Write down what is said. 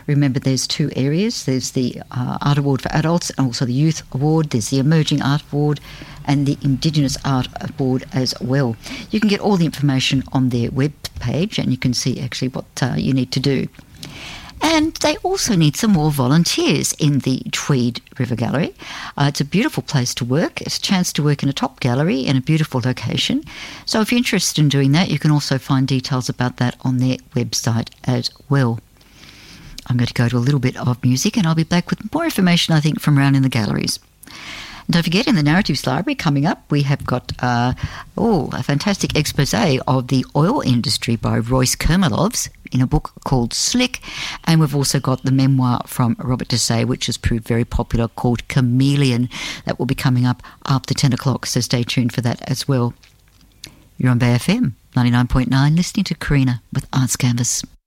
Remember, there's two areas. There's the Art Award for Adults and also the Youth Award. There's the Emerging Art Award and the Indigenous Art Award as well. You can get all the information on their web page, and you can see actually what you need to do. And they also need some more volunteers in the Tweed River Gallery. It's a beautiful place to work. It's a chance to work in a top gallery in a beautiful location. So if you're interested in doing that, you can also find details about that on their website as well. I'm going to go to a little bit of music, and I'll be back with more information, I think, from around in the galleries. Don't forget, in the Narratives Library coming up, we have got a fantastic expose of the oil industry by Royce Kermelovs in a book called Slick. And we've also got the memoir from Robert Desai, which has proved very popular, called Chameleon. That will be coming up after 10 o'clock, so stay tuned for that as well. You're on Bay FM 99.9, listening to Karina with Arts Canvas.